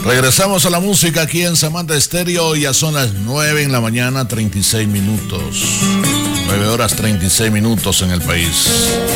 Regresamos a la música aquí en Samantha Estéreo. Ya son las 9 en la mañana, 36 minutos. 9 horas 36 minutos en el país.